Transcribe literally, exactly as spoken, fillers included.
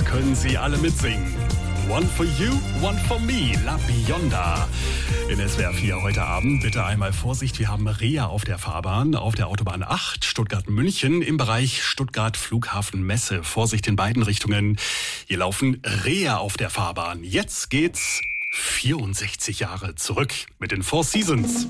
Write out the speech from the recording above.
können Sie alle mitsingen. One for you, one for me, La Bionda. In S W R vier heute Abend bitte einmal Vorsicht, wir haben Reha auf der Fahrbahn, auf der Autobahn acht, Stuttgart-München, im Bereich Stuttgart-Flughafen-Messe. Vorsicht in beiden Richtungen. Hier laufen Reha auf der Fahrbahn. Jetzt geht's vierundsechzig Jahre zurück mit den Four Seasons.